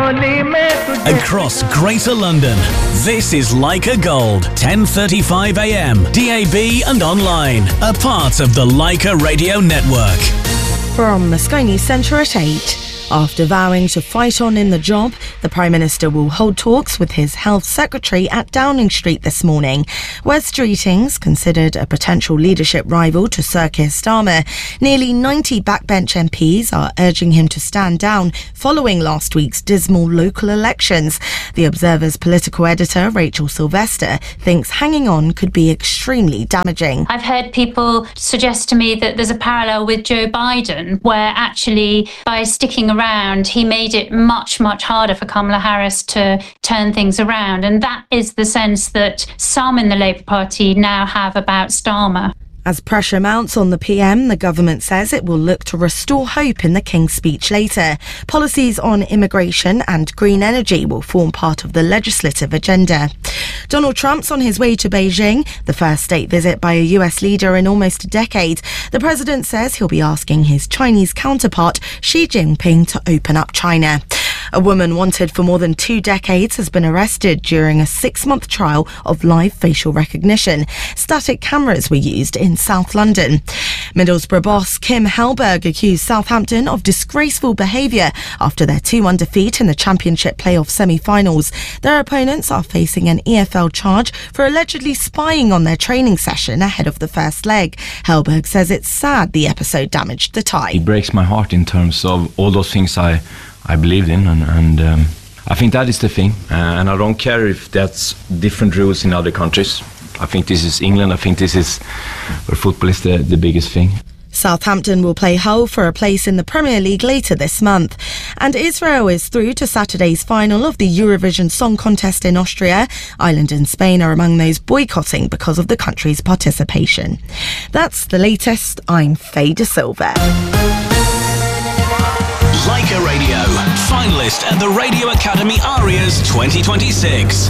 Across Greater London, this is Leica Gold, 10:35 a.m, DAB and online, a part of the Leica Radio Network. From the Sky News Centre at 8. After vowing to fight on in the job, the Prime Minister will hold talks with his Health Secretary at Downing Street this morning. Wes Streetings, considered a potential leadership rival to Sir Keir Starmer, nearly 90 backbench MPs are urging him to stand down following last week's dismal local elections. The Observer's political editor, Rachel Sylvester, thinks hanging on could be extremely damaging. I've heard people suggest to me that there's a parallel with Joe Biden, where actually by sticking around, he made it much harder for Kamala Harris to turn things around. And that is the sense that some in the Labour Party now have about Starmer. As pressure mounts on the PM, the government says it will look to restore hope in the King's speech later. Policies on immigration and green energy will form part of the legislative agenda. Donald Trump's on his way to Beijing, the first state visit by a US leader in almost a decade. The president says he'll be asking his Chinese counterpart, Xi Jinping, to open up China. A woman wanted for more than 2 decades has been arrested during a 6-month trial of live facial recognition. Static cameras were used in South London. Middlesbrough boss Kim Hellberg accused Southampton of disgraceful behaviour after their 2-1 defeat in the Championship playoff semi-finals. Their opponents are facing an EFL charge for allegedly spying on their training session ahead of the first leg. Hellberg says it's sad the episode damaged the tie. It breaks my heart in terms of all those things I believed in, and I think that is the thing, and I don't care if that's different rules in other countries. I think this is England. I think this is where football is the biggest thing. Southampton will play Hull for a place in the Premier League later this month. And Israel is through to Saturday's final of the Eurovision Song Contest in Austria. Ireland and Spain are among those boycotting because of the country's participation. That's the latest. I'm Faye De Silva. Leica Radio, finalist at the Radio Academy Arias 2026.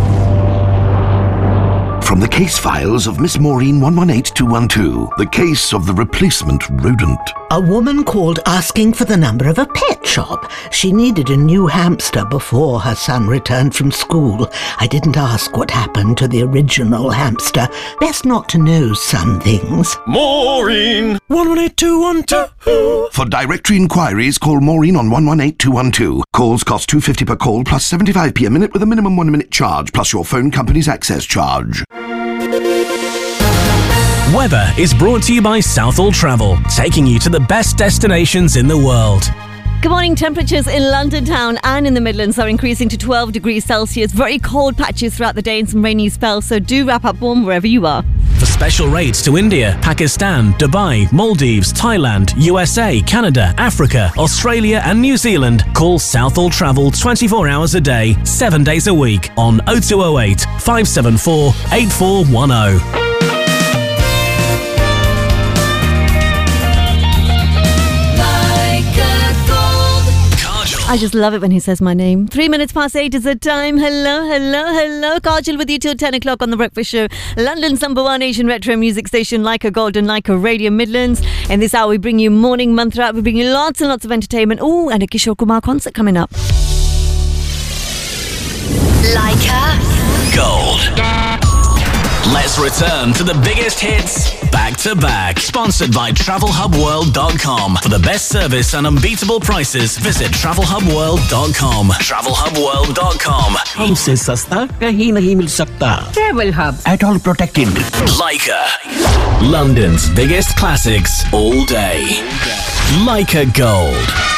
From the case files of Miss Maureen 118212, the case of the replacement rodent. A woman called asking for the number of a pet shop. She needed a new hamster before her son returned from school. I didn't ask what happened to the original hamster. Best not to know some things. Maureen 118212. For directory inquiries, call Maureen on 118212. Calls cost £2.50 per call plus 75p a minute with a minimum 1-minute charge plus your phone company's access charge. Weather is brought to you by Southall Travel, taking you to the best destinations in the world. Good morning. Temperatures in London town and in the Midlands are increasing to 12 degrees Celsius. Very cold patches throughout the day and some rainy spells, so do wrap up warm wherever you are. For special rates to India, Pakistan, Dubai, Maldives, Thailand, USA, Canada, Africa, Australia and New Zealand, call Southall Travel 24 hours a day, 7 days a week on 0208 574 8410. I just love it when he says my name. 3 minutes past 8 is the time. Hello. Kajal with you till 10 o'clock on The Breakfast Show. London's #1 Asian retro music station, Leica Gold and Leica Radio Midlands. In this hour, we bring you morning mantra. We bring you lots and lots of entertainment. Oh, and a Kishore Kumar concert coming up. Leica Gold. Let's return to the biggest hits back to back. Sponsored by TravelHubWorld.com. For the best service and unbeatable prices, visit TravelHubWorld.com. TravelHubWorld.com. हमसे सस्ता कहीं नहीं मिल सकता. Travel Hub. At all protected. Leica. London's biggest classics all day. Leica Gold.